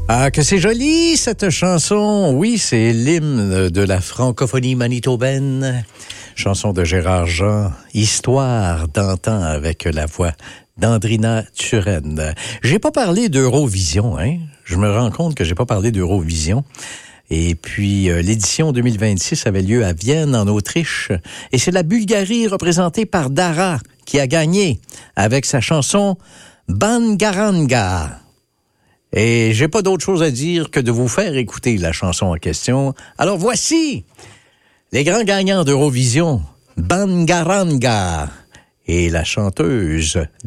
Ah, que c'est joli, cette chanson. Oui, c'est l'hymne de la francophonie manitobaine. Chanson de Gérard Jean, Histoire d'antan avec la voix d'Andrina Turenne. J'ai pas parlé d'Eurovision, hein. Je me rends compte que j'ai pas parlé d'Eurovision. Et puis, l'édition 2026 avait lieu à Vienne, en Autriche. Et c'est la Bulgarie, représentée par Dara, qui a gagné avec sa chanson Bangaranga. Et j'ai pas d'autre chose à dire que de vous faire écouter la chanson en question. Alors voici les grands gagnants d'Eurovision, Bangaranga et la chanteuse